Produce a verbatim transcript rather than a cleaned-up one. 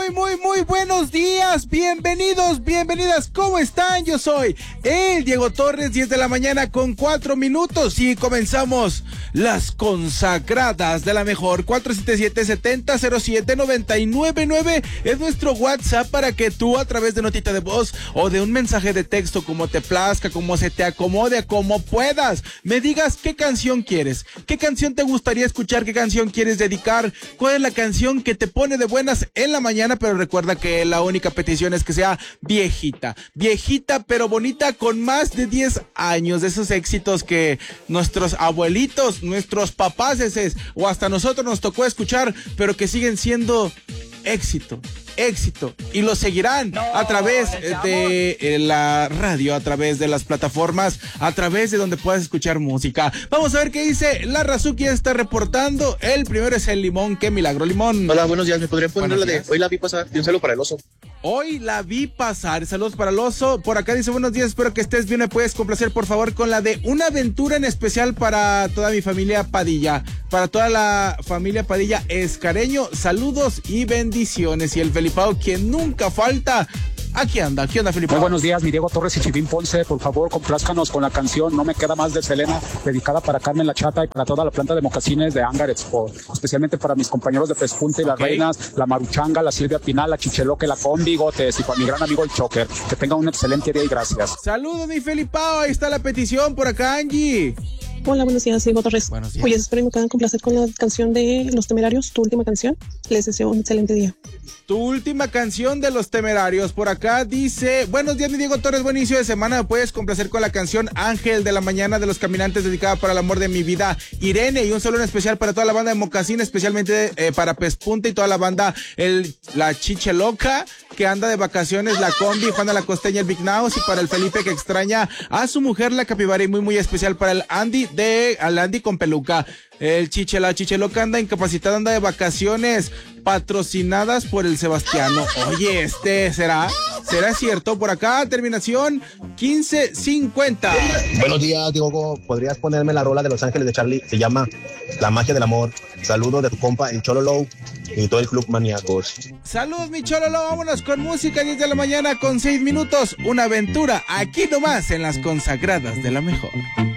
muy, muy, muy buenos días. Bienvenidos, bienvenidas. ¿Cómo están? Yo soy el Diego Torres, diez de la mañana con cuatro minutos y comenzamos las consagradas de la mejor. Cuatro siete siete, siete cero cero siete, nueve nueve nueve es nuestro WhatsApp para que tú a través de notita de voz o de un mensaje de texto, como te plazca, como se te acomode, como puedas, me digas qué canción quieres, qué canción te gustaría escuchar, qué canción quieres dedicar, cuál es la canción que te pone de buenas en la mañana. Pero recuerda que la única petición es que sea viejita, viejita pero bonita, con más de diez años, de esos éxitos que nuestros abuelitos, nuestros papás ese, o hasta nosotros nos tocó escuchar, pero que siguen siendo éxito, éxito, y lo seguirán no, a través de eh, la radio, a través de las plataformas, a través de donde puedas escuchar música. Vamos a ver qué dice la Razuki, ya está reportando. El primero es el Limón. Qué milagro, Limón. Hola, buenos días. ¿Me podría poner la de hoy la vi pasar? Y un saludo para el oso. Hoy la vi pasar. Saludos para el oso. Por acá dice buenos días, espero que estés bien. ¿Me puedes complacer por favor con la de Una aventura en especial para toda mi familia Padilla? Para toda la familia Padilla Escareño, saludos y bendiciones. Y el Felipao, quien nunca falta, aquí anda. ¿Qué onda, Felipao? Muy buenos días, mi Diego Torres y Chivín Ponce. Por favor, complázcanos con la canción No me queda más de Selena, dedicada para Carmen La Chata y para toda la planta de mocasines de Hangar Expo. Especialmente para mis compañeros de Pespunta y las okay. Reinas, la Maruchanga, la Silvia Pinal, la Chicheloque, la Con Bigotes y para mi gran amigo el Choker. Que tenga un excelente día y gracias. Saludos, mi Felipao. Ahí está la petición por acá, Angie. Hola, buenos días, Diego Torres. Buenos días. Oye, espero que me puedan complacer con la canción de Los Temerarios, tu última canción. Les deseo un excelente día. Tu última canción de Los Temerarios. Por acá dice, buenos días, mi Diego Torres, buen inicio de semana. ¿Me puedes complacer con la canción Ángel de la Mañana de Los Caminantes, dedicada para el amor de mi vida, Irene? Y un saludo en especial para toda la banda de Mocasín, especialmente eh, para Pespunta y toda la banda, el, la Chiche Loca, que anda de vacaciones, la Combi, Juana la Costeña, el Big Naus, y para el Felipe, que extraña a su mujer, la Capibara, y muy, muy especial para el Andy, de al Andy con peluca. El Chiche, la Chiche Loca anda incapacitada, anda de vacaciones, patrocinadas por el Sebastiano. Oye, este, ¿será? ¿Será cierto? Por acá, terminación quince cincuenta. Buenos días, Diego. ¿Podrías ponerme la rola de Los Ángeles de Charlie? Se llama La Magia del Amor. Saludos de tu compa, el Cholo Low, y todo el club maníacos. Saludos, mi Cholo Low. Vámonos con música, diez de la mañana con seis minutos. Una aventura aquí nomás en las consagradas de la mejor.